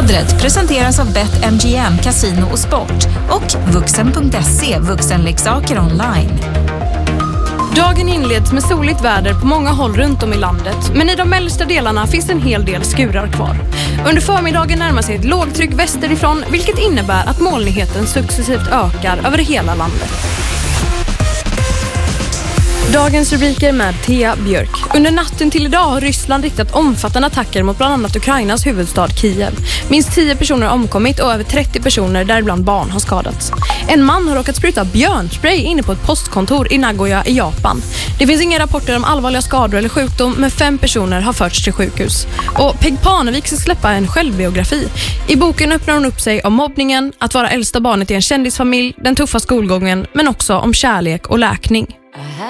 Vädret presenteras av BetMGM, Casino och Sport och Vuxen.se, vuxenleksaker online. Dagen inleds med soligt väder på många håll runt om i landet, men i de mellersta delarna finns en hel del skurar kvar. Under förmiddagen närmar sig ett lågtryck västerifrån, vilket innebär att molnigheten successivt ökar över hela landet. Dagens rubriker med Thea Björk. Under natten till idag har Ryssland riktat omfattande attacker mot bland annat Ukrainas huvudstad Kiev. Minst 10 personer har omkommit och över 30 personer, däribland barn, har skadats. En man har råkat spruta björnspray inne på ett postkontor i Nagoya i Japan. Det finns inga rapporter om allvarliga skador eller sjukdom, men 5 personer har förts till sjukhus. Och Peg Parnevik ska släppa en självbiografi. I boken öppnar hon upp sig om mobbningen, att vara äldsta barnet i en kändisfamilj, den tuffa skolgången, men också om kärlek och läkning.